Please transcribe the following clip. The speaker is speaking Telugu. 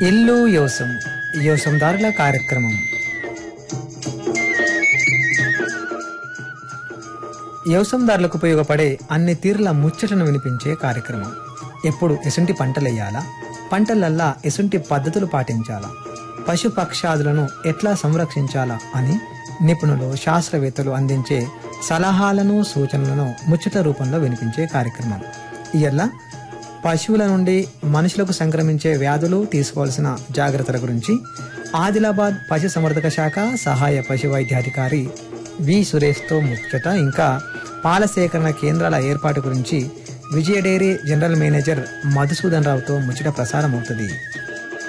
ఇల్లు యోసం యోసందారుల కార్యక్రమం. వ్యవసాయదారులకు ఉపయోగపడే అన్ని తీరుల ముచ్చటను వినిపించే కార్యక్రమం. ఎప్పుడు ఎసుంటి పంటలెయ్యాలా, పంటలల్లా ఎసుంటి పద్ధతులు పాటించాలా, పశుపక్షాదులను ఎట్లా సంరక్షించాలా అని నిపుణులు శాస్త్రవేత్తలు అందించే సలహాలను సూచనలను ముచ్చట రూపంలో వినిపించే కార్యక్రమం. ఇయల్ల పశువుల నుండి మనుషులకు సంక్రమించే వ్యాధులు, తీసుకోవాల్సిన జాగ్రత్తల గురించి ఆదిలాబాద్ పశు సంవర్ధక శాఖ సహాయ పశు వైద్యాధికారి వి సురేష్తో ముచ్చట, ఇంకా పాల సేకరణ కేంద్రాల ఏర్పాటు గురించి విజయ డైరీ జనరల్ మేనేజర్ మధుసూదన్ రావుతో ముచ్చట ప్రసారం అవుతుంది.